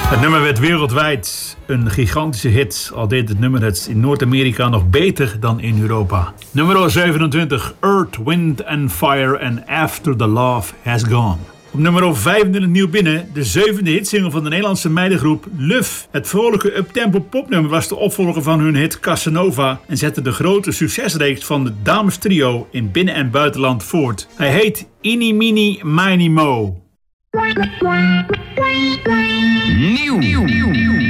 Het nummer werd wereldwijd een gigantische hit, al deed het nummer het in Noord-Amerika nog beter dan in Europa. Nummer 27, Earth, Wind and Fire and After the Love Has Gone. Op nummer 25 nieuw binnen, de 7e hitsingle van de Nederlandse meidengroep Luf. Het vrolijke uptempo popnummer was de opvolger van hun hit Casanova en zette de grote succesreeks van de damestrio in binnen- en buitenland voort. Hij heet Ini Mini Mini Mo. Nieuw.